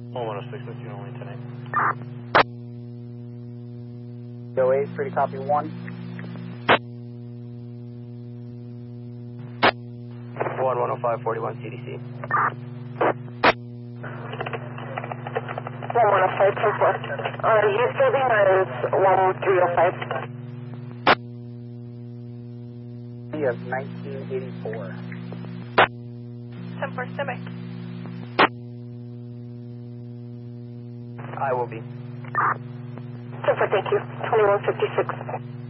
106 with you only tonight. Go 8, free to copy 1. 10541 CDC. 10524. Use building is 1305. We have 1984. 10-4 Simic. I will be. 10-4, thank you. 2156.